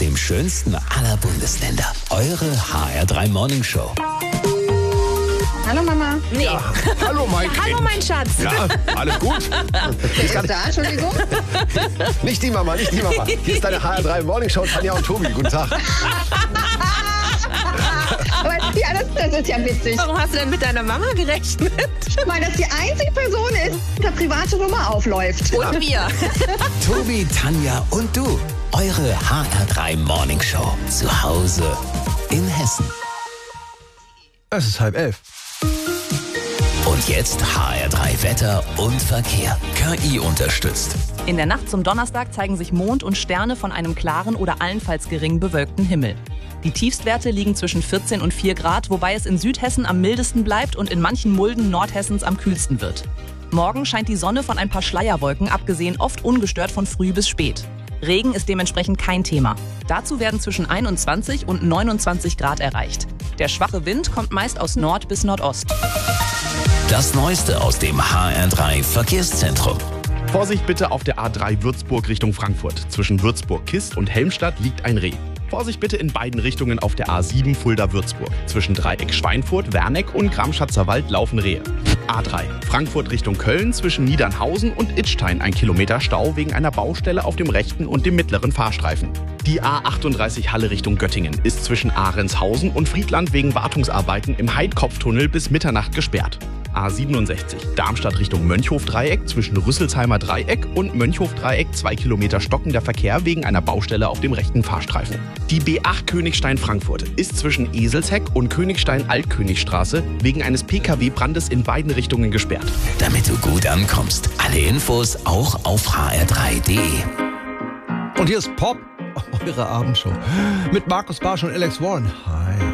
dem schönsten aller Bundesländer. Eure HR3 Morning Show. Hallo Mama. Nee. Ja, hallo mein Kind. Hallo mein Schatz. Ja, alles gut? Wer ist da? Entschuldigung. Nicht die Mama, nicht die Mama. Hier ist deine HR3 Morning Show, Tanja und Tobi. Guten Tag. Aber ja, das ist ja witzig. Warum hast du denn mit deiner Mama gerechnet? Weil das die einzige Person ist, die eine private Nummer aufläuft. Und wir. Tobi, Tanja und du. Eure HR3 Morning Show. Zu Hause in Hessen. Es ist 10:30. Und jetzt HR3 Wetter und Verkehr. KI unterstützt. In der Nacht zum Donnerstag zeigen sich Mond und Sterne von einem klaren oder allenfalls gering bewölkten Himmel. Die Tiefstwerte liegen zwischen 14 und 4 Grad, wobei es in Südhessen am mildesten bleibt und in manchen Mulden Nordhessens am kühlsten wird. Morgen scheint die Sonne von ein paar Schleierwolken, abgesehen oft ungestört von früh bis spät. Regen ist dementsprechend kein Thema. Dazu werden zwischen 21 und 29 Grad erreicht. Der schwache Wind kommt meist aus Nord bis Nordost. Das Neueste aus dem HR3 Verkehrszentrum. Vorsicht bitte auf der A3 Würzburg Richtung Frankfurt. Zwischen Würzburg-Kist und Helmstadt liegt ein Reh. Vorsicht bitte in beiden Richtungen auf der A7 Fulda-Würzburg. Zwischen Dreieck Schweinfurt, Werneck und Gramschatzer Wald laufen Rehe. A3 Frankfurt Richtung Köln zwischen Niedernhausen und Idstein 1 Kilometer Stau wegen einer Baustelle auf dem rechten und dem mittleren Fahrstreifen. Die A38 Halle Richtung Göttingen ist zwischen Ahrenshausen und Friedland wegen Wartungsarbeiten im Heidkopftunnel bis Mitternacht gesperrt. A67 Darmstadt Richtung Mönchhof-Dreieck zwischen Rüsselsheimer Dreieck und Mönchhof-Dreieck 2 Kilometer stockender Verkehr wegen einer Baustelle auf dem rechten Fahrstreifen. Die B8 Königstein-Frankfurt ist zwischen Eselsheck und Königstein-Altkönigstraße wegen eines Pkw-Brandes in beiden Richtungen gesperrt. Damit du gut ankommst. Alle Infos auch auf hr3.de. Und hier ist Pop, eure Abendshow. Mit Markus Barsch und Alex Warren. Hi.